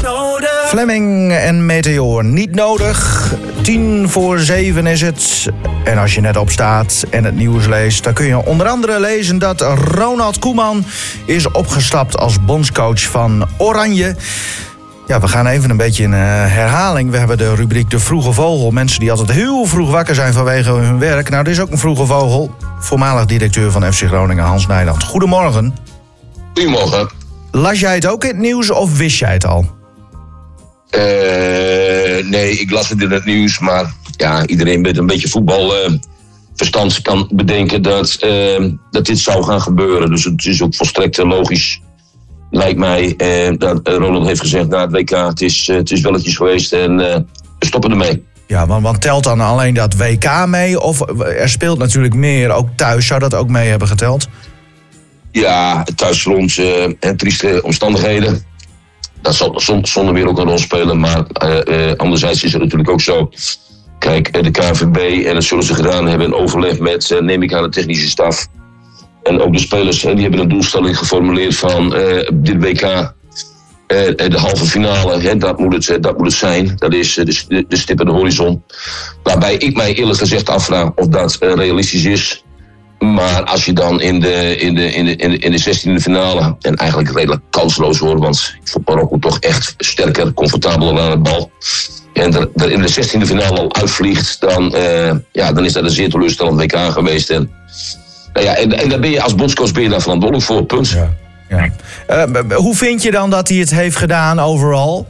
Fleming en Meteor niet nodig. 6:50 is het. En als je net opstaat en het nieuws leest, dan kun je onder andere lezen dat Ronald Koeman is opgestapt als bondscoach van Oranje. Ja, we gaan even een beetje in herhaling. We hebben de rubriek De Vroege Vogel. Mensen die altijd heel vroeg wakker zijn vanwege hun werk. Nou, er is ook een vroege vogel. Voormalig directeur van FC Groningen, Hans Nijland. Goedemorgen. Goedemorgen. Las jij het ook in het nieuws of wist jij het al? Nee, ik las het in het nieuws. Maar ja, iedereen met een beetje voetbalverstand kan bedenken dat dit zou gaan gebeuren. Dus het is ook volstrekt logisch, lijkt mij, dat Ronald heeft gezegd na het WK, het is welletjes geweest en we stoppen ermee. Ja, want telt dan alleen dat WK mee? Of er speelt natuurlijk meer, ook thuis. Zou dat ook mee hebben geteld? Ja, thuis voor ons trieste omstandigheden. Dat zal zonder weer ook een rol spelen. Maar anderzijds is het natuurlijk ook zo. Kijk, de KNVB, en dat zullen ze gedaan hebben, in overleg met, neem ik aan, de technische staf. En ook de spelers, die hebben een doelstelling geformuleerd van dit WK. De halve finale, dat moet het zijn. Dat is de stip aan de horizon. Waarbij ik mij eerlijk gezegd afvraag of dat realistisch is. Maar als je dan in de 16e finale, en eigenlijk redelijk kansloos hoor, want ik vond Marokko toch echt sterker, comfortabeler aan de bal. En er in de 16e finale al uitvliegt, dan is dat een zeer teleurstellend WK geweest. En daar ben je als bondscoach daar verantwoordelijk voor, punt. Ja. Hoe vind je dan dat hij het heeft gedaan overal?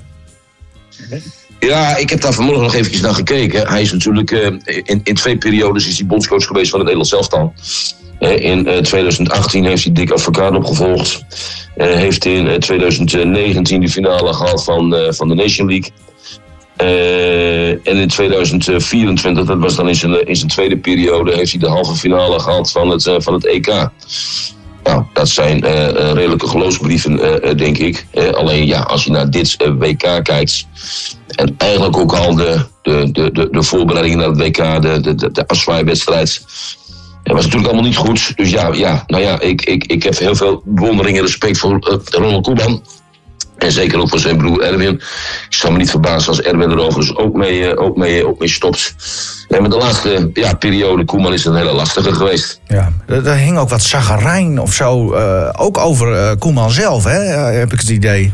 Ja, ik heb daar vanmorgen nog eventjes naar gekeken. Hij is natuurlijk in 2 periodes is hij bondscoach geweest van het Nederlands elftal. In 2018 heeft hij Dick Advocaat opgevolgd. Heeft in 2019 de finale gehad van de Nation League. En in 2024, dat was dan in zijn tweede periode, heeft hij de halve finale gehad van het EK. Nou, dat zijn redelijke geloofsbrieven, denk ik. Alleen ja, als je naar dit WK kijkt, en eigenlijk ook al de voorbereidingen naar het WK, de afzwaaiwedstrijd, was natuurlijk allemaal niet goed. Dus ik heb heel veel bewondering en respect voor Ronald Koeman. En zeker ook voor zijn broer Erwin. Ik zou me niet verbazen als Erwin er overigens ook mee stopt. En met de laatste periode, Koeman is een hele lastige geweest. Ja, er hing ook wat chagrijn of zo, ook over Koeman zelf, hè? Heb ik het idee.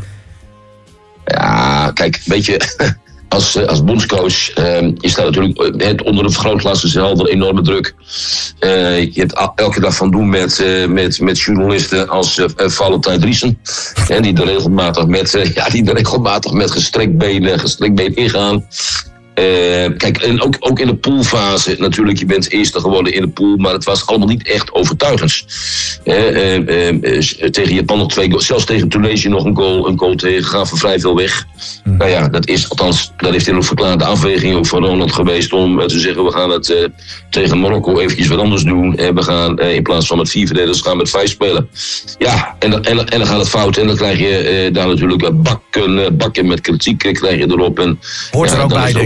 Ja, kijk, weet je, als bondscoach je staat natuurlijk onder de vergrootglas zelf een enorme druk. Je hebt elke dag van doen met journalisten als Valentijn Driessen. En die er regelmatig met gestrekt been ingaan. Kijk, en ook in de poolfase natuurlijk, je bent eerste geworden in de pool, maar het was allemaal niet echt overtuigend. Tegen Japan nog 2 goals, zelfs tegen Tunesië nog een goal tegen, gaven vrij veel weg. Nou ja, dat heeft hij ook verklaard, de afweging ook van Ronald geweest om te zeggen, we gaan het tegen Marokko eventjes wat anders doen. We gaan in plaats van met 4 verdedigers, gaan met 5 spelen. Ja, en dan gaat het fout en dan krijg je daar natuurlijk bakken met kritiek krijg je erop. En, hoort er ook bij,